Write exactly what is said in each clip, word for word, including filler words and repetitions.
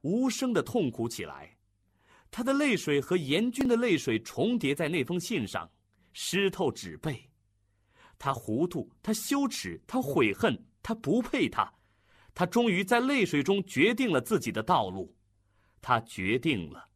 无声地痛苦起来。他的泪水和严君的泪水重叠在那封信上，湿透纸背。他糊涂，他羞耻，他悔恨，他不配他。他终于在泪水中决定了自己的道路。他决定了。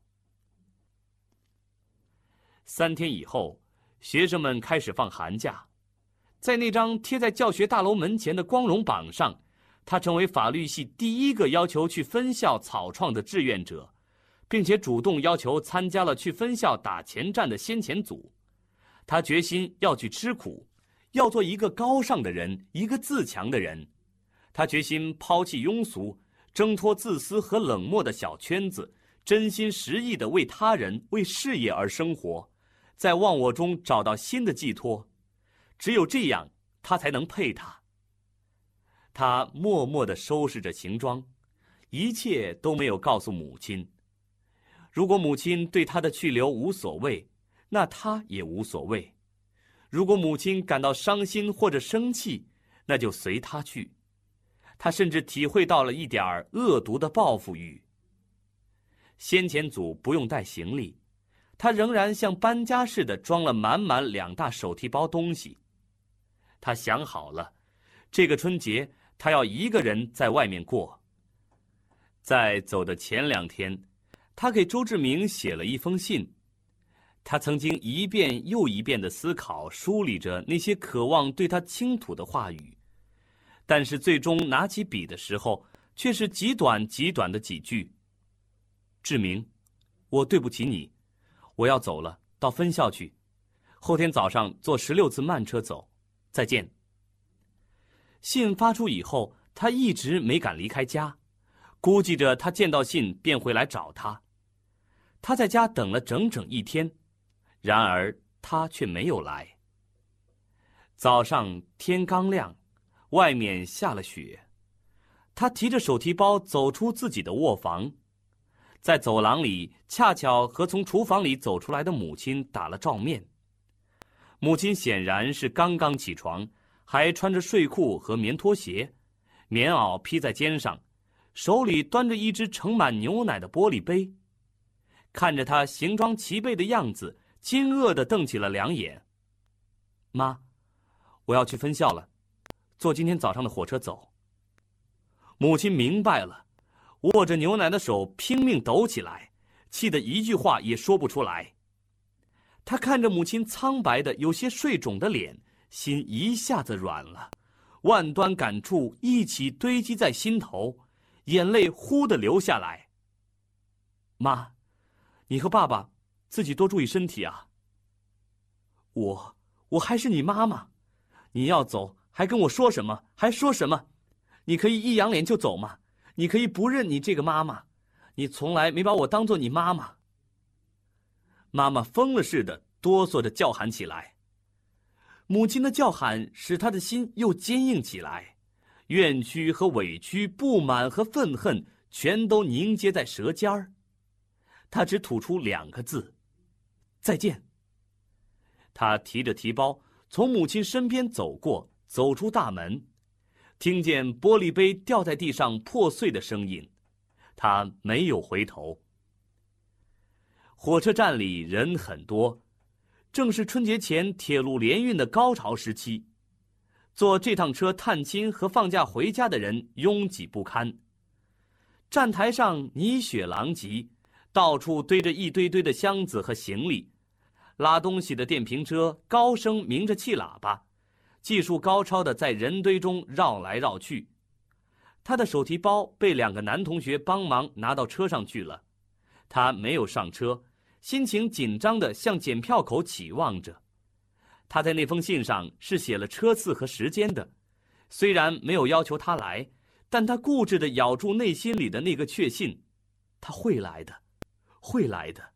三天以后，学生们开始放寒假。在那张贴在教学大楼门前的光荣榜上，他成为法律系第一个要求去分校草创的志愿者，并且主动要求参加了去分校打前站的先遣组。他决心要去吃苦，要做一个高尚的人，一个自强的人。他决心抛弃庸俗，挣脱自私和冷漠的小圈子，真心实意地为他人、为事业而生活，在忘我中找到新的寄托。只有这样，他才能配他。他默默地收拾着行装，一切都没有告诉母亲。如果母亲对他的去留无所谓，那他也无所谓。如果母亲感到伤心或者生气，那就随他去。他甚至体会到了一点恶毒的报复欲。先遣组不用带行李，他仍然像搬家似的装了满满两大手提包东西。他想好了，这个春节他要一个人在外面过。在走的前两天，他给周志明写了一封信。他曾经一遍又一遍地思考梳理着那些渴望对他倾吐的话语，但是最终拿起笔的时候，却是极短极短的几句。志明，我对不起你，我要走了，到分校去，后天早上坐十六次慢车走，再见。信发出以后，他一直没敢离开家，估计着他见到信便会来找他。他在家等了整整一天，然而他却没有来。早上天刚亮，外面下了雪，他提着手提包走出自己的卧房，在走廊里恰巧和从厨房里走出来的母亲打了照面。母亲显然是刚刚起床，还穿着睡裤和棉拖鞋，棉袄披在肩上，手里端着一只盛满牛奶的玻璃杯。看着他行装齐备的样子，惊愕地瞪起了两眼。妈，我要去分校了，坐今天早上的火车走。母亲明白了，握着牛奶的手拼命抖起来，气得一句话也说不出来。他看着母亲苍白的有些水肿的脸，心一下子软了，万端感触一起堆积在心头，眼泪忽地流下来。妈，你和爸爸自己多注意身体啊。我我还是你妈妈，你要走还跟我说什么？还说什么？你可以一扬脸就走吗？你可以不认你这个妈妈，你从来没把我当做你妈妈。妈妈疯了似的哆嗦着叫喊起来。母亲的叫喊使他的心又坚硬起来，怨屈和委屈，不满和愤恨全都凝结在舌尖儿。他只吐出两个字：再见。他提着提包从母亲身边走过，走出大门，听见玻璃杯掉在地上破碎的声音，他没有回头。火车站里人很多，正是春节前铁路联运的高潮时期，坐这趟车探亲和放假回家的人拥挤不堪。站台上泥雪狼藉，到处堆着一堆堆的箱子和行李，拉东西的电瓶车高声鸣着气喇叭，技术高超的在人堆中绕来绕去。他的手提包被两个男同学帮忙拿到车上去了，他没有上车，心情紧张地向检票口期望着。他在那封信上是写了车次和时间的，虽然没有要求他来，但他固执地咬住内心里的那个确信，他会来的，会来的。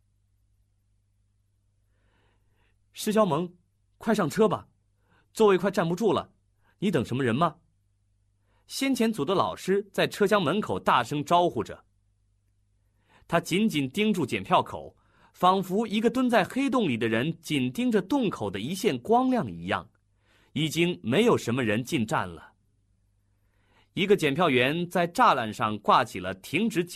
施肖萌，快上车吧，座位快站不住了，你等什么人吗？先遣组的老师在车厢门口大声招呼着。他紧紧盯住检票口，仿佛一个蹲在黑洞里的人紧盯着洞口的一线光亮一样。已经没有什么人进站了。一个检票员在栅栏上挂起了停止检